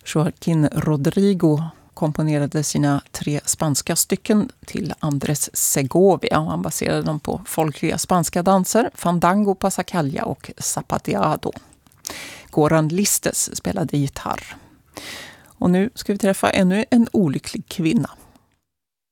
Joaquín Rodrigo komponerade sina 3 spanska stycken till Andrés Segovia och han baserade dem på folkliga spanska danser, fandango, pasacalla och zapateado. Goran Listes spelade gitarr. Och nu ska vi träffa ännu en olycklig kvinna.